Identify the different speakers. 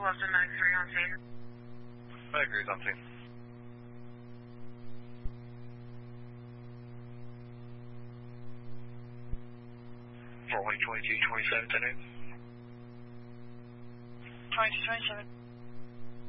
Speaker 1: left and Max 3 on scene.
Speaker 2: I agree, on scene. Runway 2227, 10 8.
Speaker 3: 2227.